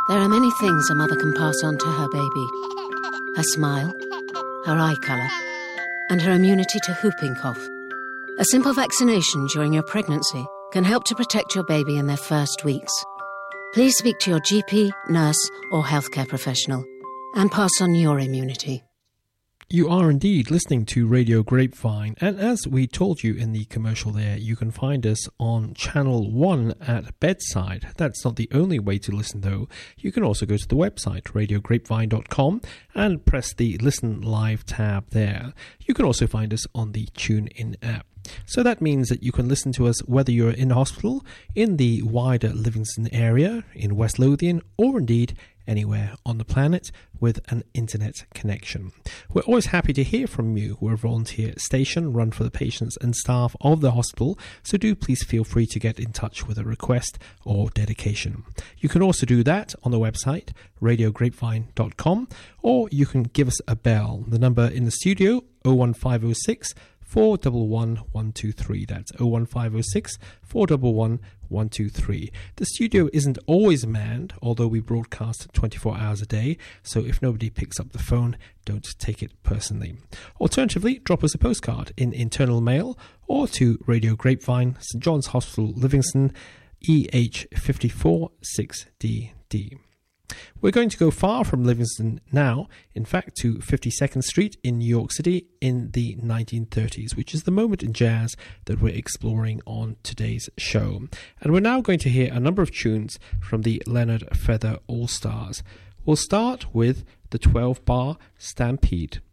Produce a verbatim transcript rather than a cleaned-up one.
There are many things a mother can pass on to her baby. Her smile, her eye colour, and her immunity to whooping cough. A simple vaccination during your pregnancy can help to protect your baby in their first weeks. Please speak to your G P, nurse, or healthcare professional and pass on your immunity. You are indeed listening to Radio Grapevine, and as we told you in the commercial there, you can find us on Channel one at bedside. That's not the only way to listen though. You can also go to the website radio grapevine dot com and press the Listen Live tab there. You can also find us on the TuneIn app. So that means that you can listen to us whether you're in hospital, in the wider Livingston area, in West Lothian, or indeed anywhere on the planet with an internet connection. We're always happy to hear from you. We're a volunteer station run for the patients and staff of the hospital, so do please feel free to get in touch with a request or dedication. You can also do that on the website radio grapevine dot com, or you can give us a bell. The number in the studio oh one five oh six, four one one, one two three. That's oh one five oh six, four one one, one two three. The studio isn't always manned, although we broadcast twenty-four hours a day, so if nobody picks up the phone, don't take it personally. Alternatively, drop us a postcard in internal mail or to Radio Grapevine, St John's Hospital, Livingston, E H five four six D D. We're going to go far from Livingston now, in fact to fifty-second Street in New York City in the nineteen thirties, which is the moment in jazz that we're exploring on today's show. And we're now going to hear a number of tunes from the Leonard Feather All-Stars. We'll start with the twelve bar Stampede.